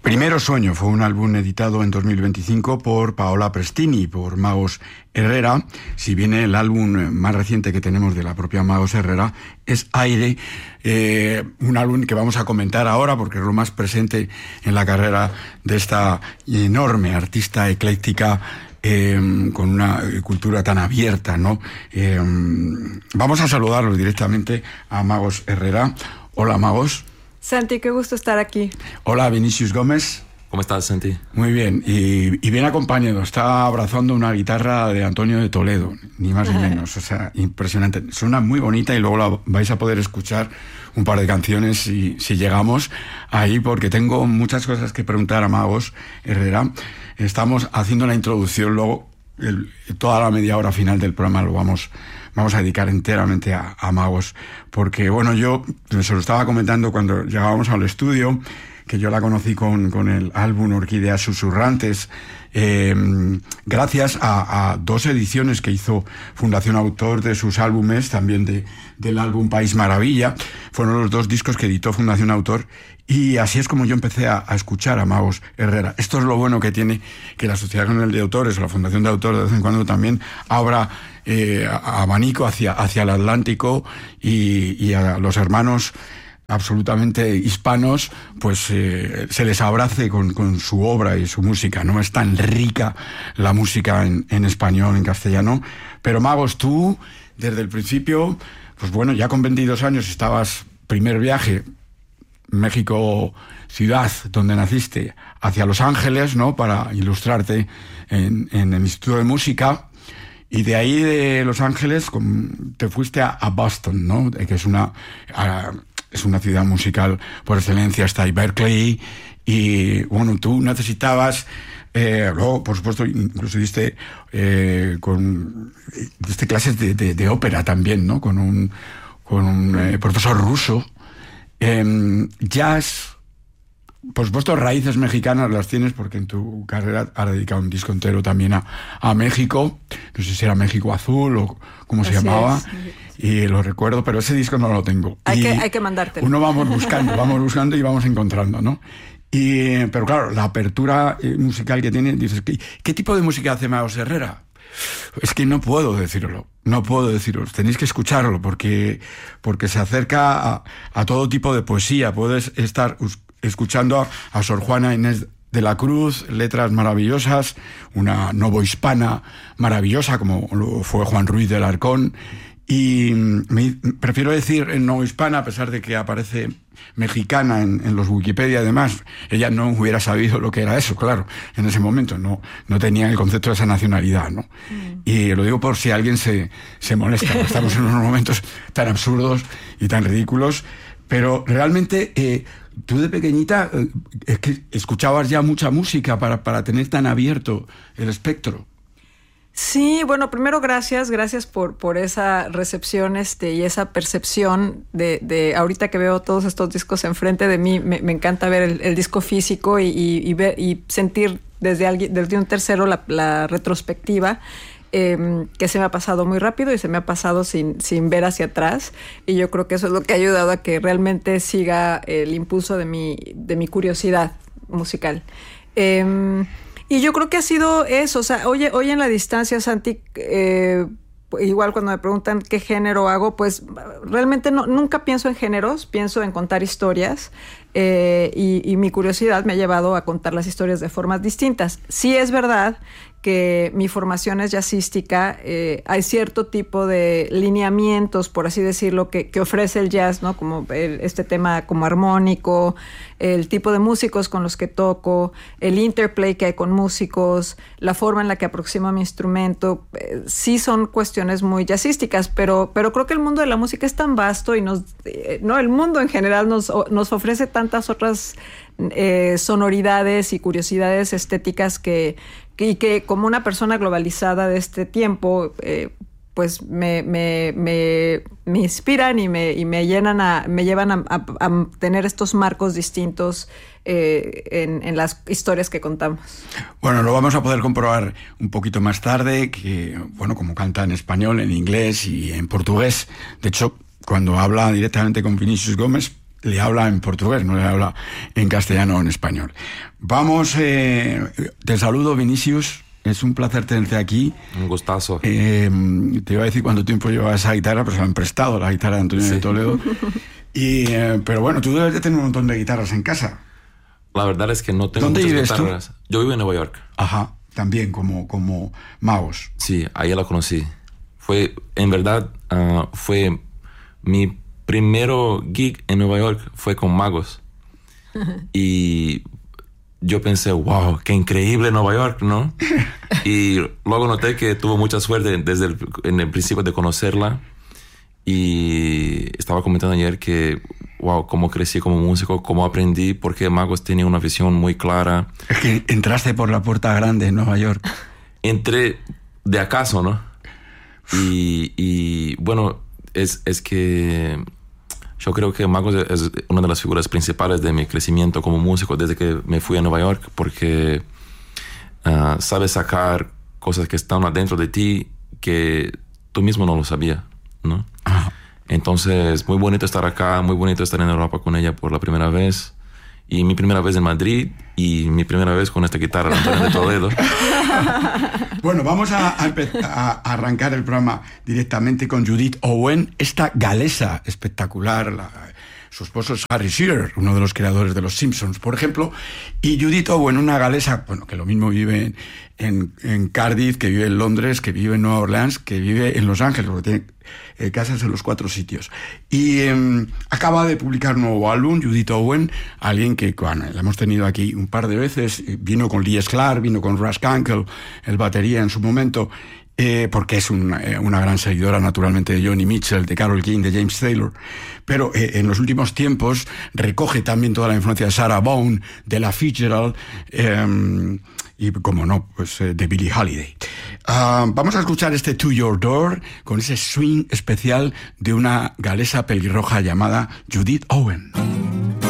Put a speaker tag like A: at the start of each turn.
A: Primero Sueño fue un álbum editado en 2025 por Paola Prestini y por Magos Herrera. Si bien el álbum más reciente que tenemos de la propia Magos Herrera es Aire, un álbum que vamos a comentar ahora porque es lo más presente en la carrera de esta enorme artista ecléctica con una cultura tan abierta, ¿no? Vamos a saludarlos directamente a Magos Herrera. Hola, Magos.
B: Santi, qué gusto estar aquí.
A: Hola, Vinicius Gómez.
C: ¿Cómo estás, Santi?
A: Muy bien, y bien acompañado. Está abrazando una guitarra de Antonio de Toledo, ni más ni menos. O sea, impresionante. Suena muy bonita y luego la vais a poder escuchar un par de canciones si llegamos ahí, porque tengo muchas cosas que preguntar a Magos Herrera. Estamos haciendo la introducción, luego toda la media hora final del programa lo vamos a dedicar enteramente a Magos, porque bueno, yo se lo estaba comentando cuando llegábamos al estudio, que yo la conocí con el álbum Orquídeas Susurrantes, gracias a dos ediciones que hizo Fundación Autor de sus álbumes, también del álbum País Maravilla. Fueron los dos discos que editó Fundación Autor, y así es como yo empecé a escuchar a Magos Herrera. Esto es lo bueno que tiene que la Sociedad Nacional de Autores o la Fundación de Autor de vez en cuando también abra abanico hacia el Atlántico, y a los hermanos absolutamente hispanos, pues se les abrace con su obra y su música. No es tan rica la música en español, en castellano. Pero Magos, tú, desde el principio, pues bueno, ya con 22 años estabas, primer viaje, México, ciudad donde naciste, hacia Los Ángeles, ¿no? Para ilustrarte en el Instituto de Música. Y de ahí, de Los Ángeles, te fuiste a Boston, ¿no? Que es una ciudad musical por excelencia. Está ahí Berkeley. Y bueno, tú necesitabas, luego, por supuesto, incluso diste clases de ópera también, ¿no? Con un profesor ruso. Jazz, por supuesto, raíces mexicanas las tienes porque en tu carrera has dedicado un disco entero también a México. No sé si era México Azul o cómo se llamaba. Y lo recuerdo, pero ese disco no lo tengo.
B: Hay que mandártelo.
A: Uno vamos buscando y vamos encontrando, ¿no? Pero claro, la apertura musical que tiene, dices, ¿qué tipo de música hace Magos Herrera? Es que no puedo decirlo, tenéis que escucharlo porque se acerca a todo tipo de poesía. Puedes estar escuchando a Sor Juana Inés de la Cruz, letras maravillosas, una novohispana maravillosa como lo fue Juan Ruiz del Alarcón, y prefiero decir novohispana a pesar de que aparece mexicana en los Wikipedia. Además, ella no hubiera sabido lo que era eso, claro, en ese momento no tenía el concepto de esa nacionalidad, ¿no? Y lo digo por si alguien se molesta, estamos en unos momentos tan absurdos y tan ridículos, pero realmente tú de pequeñita es que escuchabas ya mucha música para tener tan abierto el espectro.
B: Sí, bueno, primero gracias por esa recepción y esa percepción de ahorita que veo todos estos discos enfrente de mí. Me encanta ver el disco físico y ver y sentir desde un tercero la retrospectiva, que se me ha pasado muy rápido y se me ha pasado sin ver hacia atrás, y yo creo que eso es lo que ha ayudado a que realmente siga el impulso de mi curiosidad musical. Y yo creo que ha sido eso. O sea, hoy en la distancia, Santi, igual cuando me preguntan qué género hago, pues realmente nunca pienso en géneros, pienso en contar historias, y mi curiosidad me ha llevado a contar las historias de formas distintas. Sí es verdad que mi formación es jazzística, hay cierto tipo de lineamientos, por así decirlo, que ofrece el jazz, ¿no? Como este tema como armónico, el tipo de músicos con los que toco, el interplay que hay con músicos, la forma en la que aproximo mi instrumento, sí son cuestiones muy jazzísticas, pero creo que el mundo de la música es tan vasto y el mundo en general nos ofrece tantas otras sonoridades y curiosidades estéticas que como una persona globalizada de este tiempo, pues me inspiran y me llevan a tener estos marcos distintos en las historias que contamos.
A: Bueno, lo vamos a poder comprobar un poquito más tarde, que bueno, como canta en español, en inglés y en portugués. De hecho, cuando habla directamente con Vinicius Gómez, le habla en portugués, no le habla en castellano o en español. Vamos, te saludo, Vinicius. Es un placer tenerte aquí.
C: Un gustazo.
A: Te iba a decir cuánto tiempo llevas esa guitarra, pero se me han prestado la guitarra de Antonio de Toledo. Pero bueno, tú debes de tener un montón de guitarras en casa.
C: La verdad es que no tengo
A: muchas guitarras.
C: ¿Dónde vives tú? Yo vivo en Nueva York.
A: Ajá, también como magos.
C: Sí, ahí la conocí. Fue, en verdad, fue mi primero gig en Nueva York fue con Magos. Y yo pensé, wow, qué increíble Nueva York, ¿no? Y luego noté que tuve mucha suerte en el principio de conocerla. Y estaba comentando ayer que, wow, cómo crecí como músico, cómo aprendí, porque Magos tenía una visión muy clara.
A: Es que entraste por la puerta grande en Nueva York.
C: Entré de acaso, ¿no? Y bueno, es que yo creo que Magos es una de las figuras principales de mi crecimiento como músico desde que me fui a Nueva York, porque sabe sacar cosas que están adentro de ti que tú mismo no lo sabías, ¿no?
A: Ajá.
C: Entonces, muy bonito estar acá, muy bonito estar en Europa con ella por la primera vez. Y mi primera vez en Madrid y mi primera vez con esta guitarra de Antonio de Toledo.
A: Bueno, vamos a arrancar el programa directamente con Judith Owen, esta galesa espectacular. Su esposo es Harry Shearer, uno de los creadores de Los Simpsons, por ejemplo. Y Judith Owen, una galesa, bueno, que lo mismo vive en Cardiff, que vive en Londres, que vive en Nueva Orleans, que vive en Los Ángeles, porque tiene casas en los 4 sitios. Y acaba de publicar un nuevo álbum, Judith Owen, alguien que, bueno, la hemos tenido aquí un par de veces. Vino con Lee Sklar, vino con Russ Kunkel, el batería en su momento, porque es una gran seguidora, naturalmente, de Joni Mitchell, de Carole King, de James Taylor. Pero en los últimos tiempos recoge también toda la influencia de Sarah Vaughan, de La Fitzgerald, y, como no, pues de Billie Holiday. Vamos a escuchar este To Your Door con ese swing especial de una galesa pelirroja llamada Judith Owen.